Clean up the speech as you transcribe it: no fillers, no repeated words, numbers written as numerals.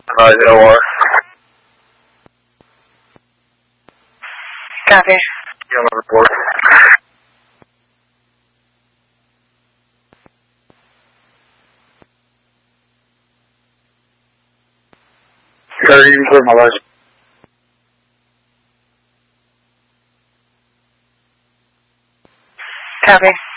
Advise OR. Copy. You're on the report. Sir, you can clear my license. Copy.